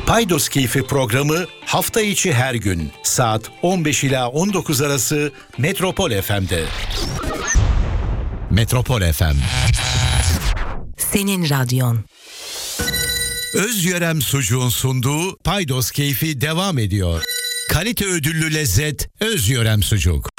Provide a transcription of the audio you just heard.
Paydos Keyfi programı hafta içi her gün saat 15 ila 19 arası Metropol FM'de. Metropol FM. Senin radyon. Özyörem Sucuğun sunduğu Paydos Keyfi devam ediyor. Kalite ödüllü lezzet Özyörem Sucuk.